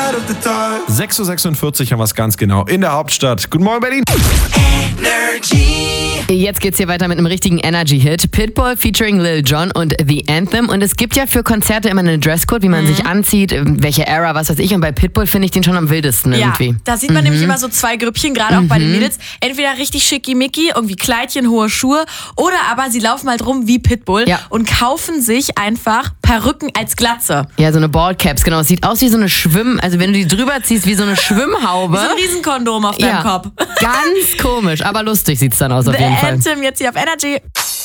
6:46 Uhr haben wir es ganz genau in der Hauptstadt. Guten Morgen, Berlin. Jetzt geht's hier weiter mit einem richtigen Energy-Hit. Pitbull featuring Lil Jon und The Anthem. Und es gibt ja für Konzerte immer einen Dresscode, wie man sich anzieht, welche Era, was weiß ich. Und bei Pitbull finde ich den schon am wildesten irgendwie. Ja, da sieht man nämlich immer so zwei Grüppchen, gerade auch bei den Mädels. Entweder richtig schickimicki, irgendwie Kleidchen, hohe Schuhe, oder aber sie laufen halt rum wie Pitbull und kaufen sich einfach Perücken als Glatze. Ja, so eine Baldcaps, genau. Es sieht aus wie so eine also wenn du die drüber ziehst, wie so eine Schwimmhaube. Wie so ein Riesenkondom auf deinem Kopf. Ganz komisch, aber lustig sieht's dann aus auf jeden Fall. Anthem jetzt hier auf Energy.